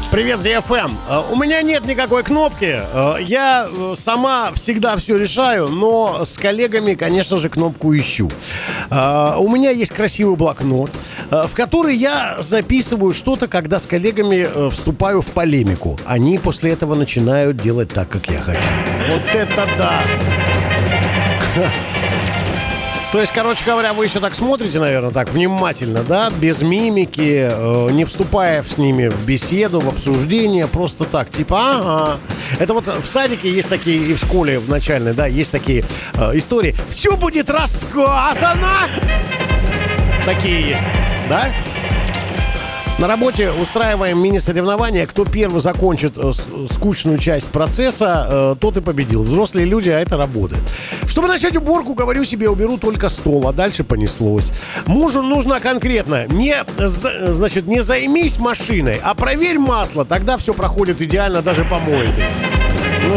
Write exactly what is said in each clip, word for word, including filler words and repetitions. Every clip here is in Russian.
Привет, ди эф эм. У меня нет никакой кнопки. Я сама всегда все решаю, но с коллегами, конечно же, кнопку ищу. У меня есть красивый блокнот, в который я записываю что-то, когда с коллегами вступаю в полемику. Они после этого начинают делать так, как я хочу. Вот это да! То есть, короче говоря, вы еще так смотрите, наверное, так внимательно, да, без мимики, э, не вступая с ними в беседу, в обсуждение, просто так, типа, ага. Это вот в садике есть такие, и в школе в начальной, да, есть такие э, истории. Все будет рассказано! Такие есть, да? На работе устраиваем мини-соревнования. Кто первый закончит э, скучную часть процесса, э, тот и победил. Взрослые люди, а это работает. Чтобы начать уборку, говорю себе, уберу только стол, а дальше понеслось. Мужу нужно конкретно. Не, значит, не займись машиной, а проверь масло. Тогда все проходит идеально, даже помоет. Ну...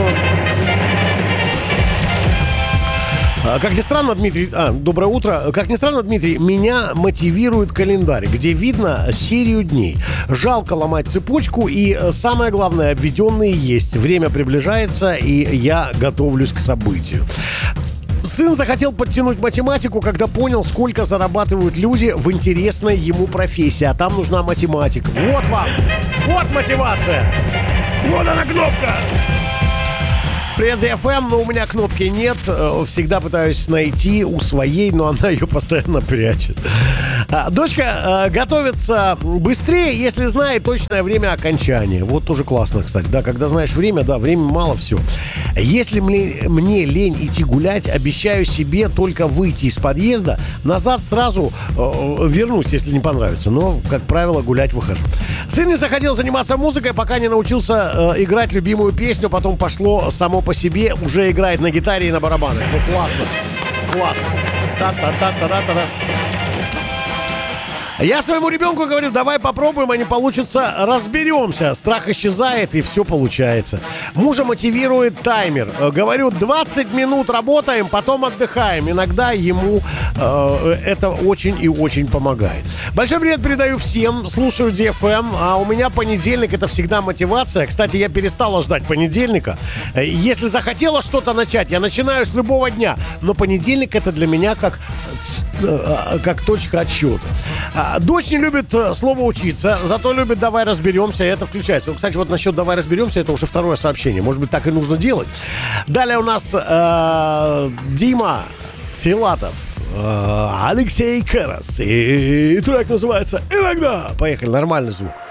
Как ни странно, Дмитрий... А, доброе утро. Как ни странно, Дмитрий, меня мотивирует календарь, где видно серию дней. Жалко ломать цепочку, и самое главное, обведенные есть. Время приближается, и я готовлюсь к событию. Сын захотел подтянуть математику, когда понял, сколько зарабатывают люди в интересной ему профессии. А там нужна математика. Вот вам! Вот мотивация! Вот она кнопка! Привет, ди эф эм, но у меня кнопки нет. Всегда пытаюсь найти у своей, но она ее постоянно прячет. Дочка готовится быстрее, если знает точное время окончания. Вот тоже классно, кстати. Да, когда знаешь время, да, времени мало, все. Если мне, мне лень идти гулять, обещаю себе только выйти из подъезда, назад сразу э, вернусь, если не понравится. Но, как правило, гулять выхожу. Сын не захотел заниматься музыкой, пока не научился э, играть любимую песню. Потом пошло само по себе, уже играет на гитаре и на барабанах. Ну, классно. Класс. Та-та-та-та-та-та. Я своему ребенку говорю, давай попробуем, а не получится, разберемся. Страх исчезает, и все получается. Мужа мотивирует таймер. Говорю, двадцать минут работаем, потом отдыхаем. Иногда ему э, это очень и очень помогает. Большой привет передаю всем. Слушаю ди эф эм, а у меня понедельник — это всегда мотивация. Кстати, я перестала ждать понедельника. Если захотела что-то начать, я начинаю с любого дня. Но понедельник — это для меня как... как точка отсчета. Дочь не любит слово «учиться», зато любит «давай разберемся», и это включается. Кстати, вот насчет «давай разберемся» это уже второе сообщение. Может быть, так и нужно делать. Далее у нас э, Дима Филатов, э, Алексей Карас, и трек называется «Иногда». Поехали, нормальный звук.